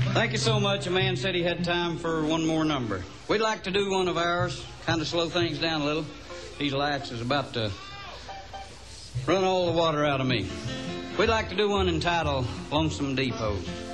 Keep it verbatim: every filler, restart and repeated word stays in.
Thank you so much. A man said he had time for one more number. We'd like to do one of ours, kind of slow things down a little. These lights is about to run all the water out of me. We'd like to do one entitled Lonesome Depot.